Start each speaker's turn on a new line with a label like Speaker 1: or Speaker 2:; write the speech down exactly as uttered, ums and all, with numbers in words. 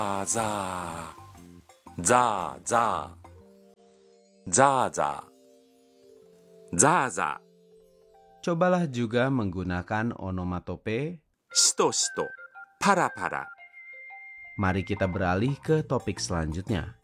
Speaker 1: za, za, za, za, za, za, za.
Speaker 2: Cobalah juga menggunakan onomatope.
Speaker 1: Shito, shito, para, para.
Speaker 2: Mari kita beralih ke topik selanjutnya.